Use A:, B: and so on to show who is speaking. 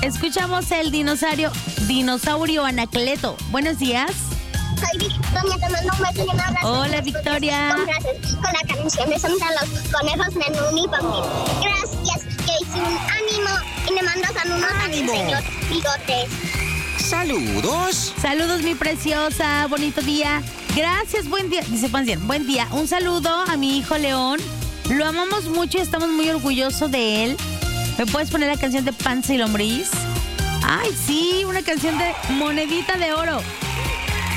A: Escuchamos el dinosaurio Anacleto. Buenos días.
B: Soy Victoria, te mando un beso y un abrazo.
A: Hola, Victoria.
B: Con la canción de Santa los conejos Menú y Pampín. Gracias, que hice un ánimo y le mando saludos a mi señor Bigotes.
C: ¡Saludos!
A: Saludos, mi preciosa. Bonito día. Gracias, buen día. Dice Pancien, buen día. Un saludo a mi hijo León. Lo amamos mucho y estamos muy orgullosos de él. ¿Me puedes poner la canción de Panza y Lombriz? Ay, sí, una canción de Monedita de Oro.